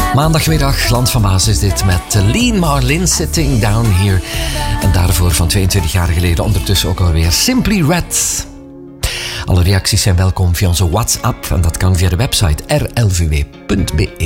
Maandagmiddag, Land van Maas is dit met Lean Marlin, Sitting Down Here. En daarvoor van 22 jaar geleden ondertussen ook alweer Simply Red. Alle reacties zijn welkom via onze WhatsApp en dat kan via de website rlvw.be.